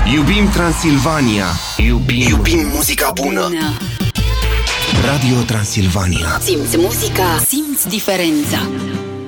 Iubim Transilvania. Iubim muzica bună. Radio Transilvania. Simți muzica, simți diferența.